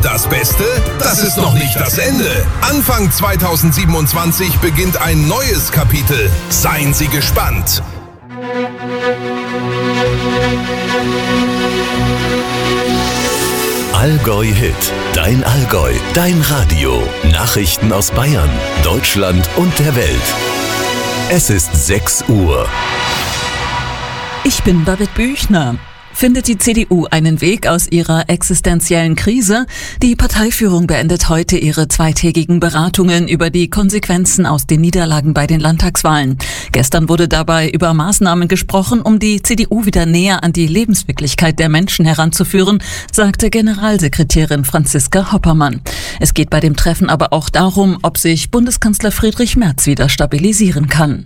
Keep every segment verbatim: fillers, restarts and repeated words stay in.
Das Beste, das ist noch nicht das Ende. Anfang zweitausendsiebenundzwanzig beginnt ein neues Kapitel. Seien Sie gespannt. Allgäu Hit, dein Allgäu, dein Radio. Nachrichten aus Bayern, Deutschland und der Welt. Es ist sechs Uhr. Ich bin Babette Büchner. Findet die C D U einen Weg aus ihrer existenziellen Krise? Die Parteiführung beendet heute ihre zweitägigen Beratungen über die Konsequenzen aus den Niederlagen bei den Landtagswahlen. Gestern wurde dabei über Maßnahmen gesprochen, um die C D U wieder näher an die Lebenswirklichkeit der Menschen heranzuführen, sagte Generalsekretärin Franziska Hoppermann. Es geht bei dem Treffen aber auch darum, ob sich Bundeskanzler Friedrich Merz wieder stabilisieren kann.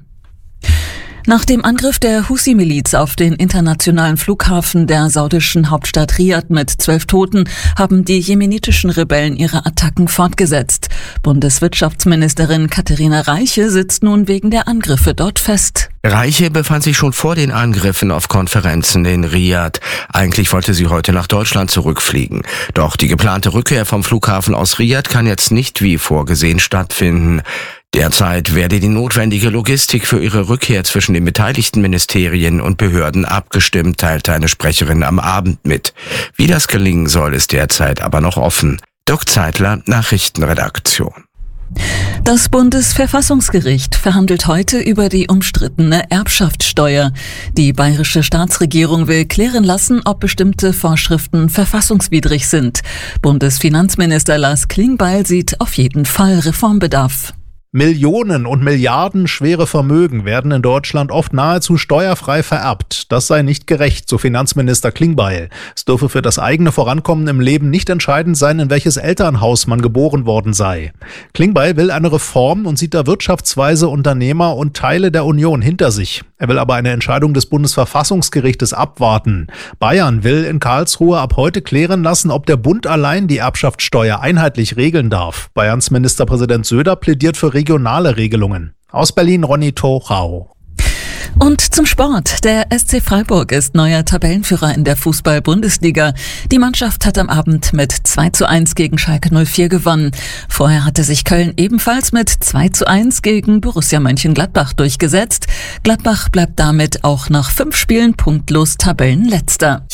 Nach dem Angriff der Husi-Miliz auf den internationalen Flughafen der saudischen Hauptstadt Riad mit zwölf Toten haben die jemenitischen Rebellen ihre Attacken fortgesetzt. Bundeswirtschaftsministerin Katharina Reiche sitzt nun wegen der Angriffe dort fest. Reiche befand sich schon vor den Angriffen auf Konferenzen in Riad. Eigentlich wollte sie heute nach Deutschland zurückfliegen. Doch die geplante Rückkehr vom Flughafen aus Riad kann jetzt nicht wie vorgesehen stattfinden. Derzeit werde die notwendige Logistik für ihre Rückkehr zwischen den beteiligten Ministerien und Behörden abgestimmt, teilte eine Sprecherin am Abend mit. Wie das gelingen soll, ist derzeit aber noch offen. Dirk Zeitler, Nachrichtenredaktion. Das Bundesverfassungsgericht verhandelt heute über die umstrittene Erbschaftssteuer. Die bayerische Staatsregierung will klären lassen, ob bestimmte Vorschriften verfassungswidrig sind. Bundesfinanzminister Lars Klingbeil sieht auf jeden Fall Reformbedarf. Millionen und Milliarden schwere Vermögen werden in Deutschland oft nahezu steuerfrei vererbt. Das sei nicht gerecht, so Finanzminister Klingbeil. Es dürfe für das eigene Vorankommen im Leben nicht entscheidend sein, in welches Elternhaus man geboren worden sei. Klingbeil will eine Reform und sieht da wirtschaftsweise Unternehmer und Teile der Union hinter sich. Er will aber eine Entscheidung des Bundesverfassungsgerichtes abwarten. Bayern will in Karlsruhe ab heute klären lassen, ob der Bund allein die Erbschaftssteuer einheitlich regeln darf. Bayerns Ministerpräsident Söder plädiert für regionale Regelungen. Aus Berlin Ronny Torau. Und zum Sport. Der S C Freiburg ist neuer Tabellenführer in der Fußball-Bundesliga. Die Mannschaft hat am Abend mit zwei zu eins gegen Schalke null vier gewonnen. Vorher hatte sich Köln ebenfalls mit zwei zu eins gegen Borussia Mönchengladbach durchgesetzt. Gladbach bleibt damit auch nach fünf Spielen punktlos Tabellenletzter.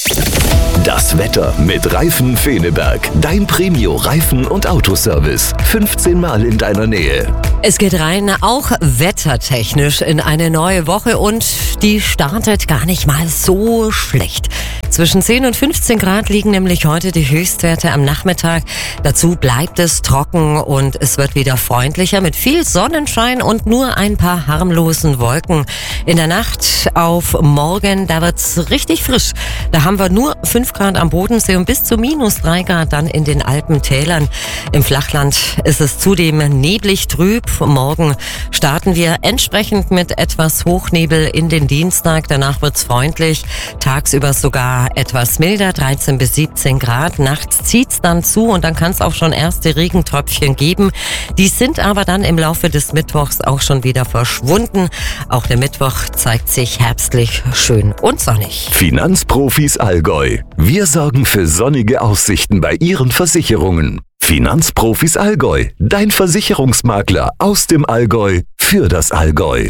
Das Wetter mit Reifen Feneberg. Dein Premio Reifen- und Autoservice. fünfzehn Mal in deiner Nähe. Es geht rein, auch wettertechnisch, in eine neue Woche und die startet gar nicht mal so schlecht. Zwischen zehn und fünfzehn Grad liegen nämlich heute die Höchstwerte am Nachmittag. Dazu bleibt es trocken und es wird wieder freundlicher mit viel Sonnenschein und nur ein paar harmlosen Wolken. In der Nacht auf morgen, da wird's richtig frisch. Da haben wir nur fünf Grad am Bodensee und bis zu minus drei Grad dann in den Alpentälern. Im Flachland ist es zudem neblig trüb. Morgen starten wir entsprechend mit etwas Hochnebel in den Dienstag. Danach wird's freundlich. Tagsüber sogar etwas milder, dreizehn bis siebzehn Grad. Nachts zieht's dann zu und dann kann es auch schon erste Regentröpfchen geben. Die sind aber dann im Laufe des Mittwochs auch schon wieder verschwunden. Auch der Mittwoch zeigt sich herbstlich schön und sonnig. Finanzprofis Allgäu. Wir sorgen für sonnige Aussichten bei Ihren Versicherungen. Finanzprofis Allgäu. Dein Versicherungsmakler aus dem Allgäu für das Allgäu.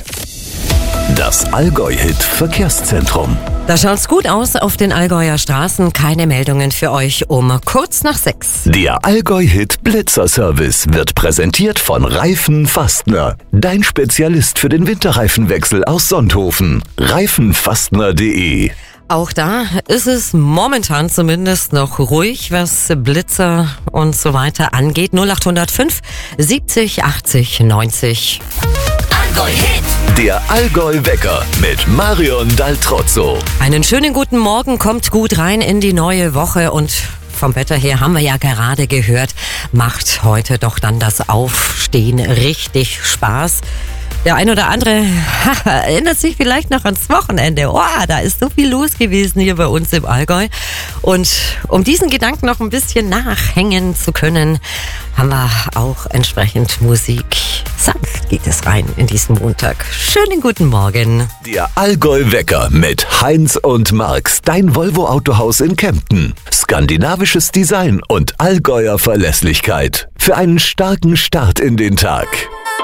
Das Allgäu-Hit Verkehrszentrum. Da schaut's gut aus auf den Allgäuer Straßen. Keine Meldungen für euch um kurz nach sechs. Der Allgäu-Hit Blitzer-Service wird präsentiert von Reifen Fastner. Dein Spezialist für den Winterreifenwechsel aus Sonthofen. reifenfastner punkt de. Auch da ist es momentan zumindest noch ruhig, was Blitzer und so weiter angeht. null acht null fünf siebzig achtzig neunzig. Allgäu-Hit. Der Allgäu-Wecker mit Marion Daltrozzo. Einen schönen guten Morgen, kommt gut rein in die neue Woche und vom Wetter her haben wir ja gerade gehört, macht heute doch dann das Aufstehen richtig Spaß. Der ein oder andere erinnert sich vielleicht noch ans Wochenende. Oh, da ist so viel los gewesen hier bei uns im Allgäu. Und um diesen Gedanken noch ein bisschen nachhängen zu können, haben wir auch entsprechend Musik sanft geht es rein in diesen Montag. Schönen guten Morgen. Der Allgäu-Wecker mit Heinz und Marx, dein Volvo-Autohaus in Kempten. Skandinavisches Design und Allgäuer Verlässlichkeit. Für einen starken Start in den Tag.